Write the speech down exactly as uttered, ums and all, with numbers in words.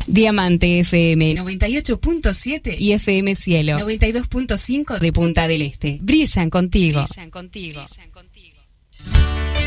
Diamante F M noventa y ocho punto siete y F M Cielo noventa y dos punto cinco de Punta del Este. Brillan contigo. Brillan contigo. Brillan contigo.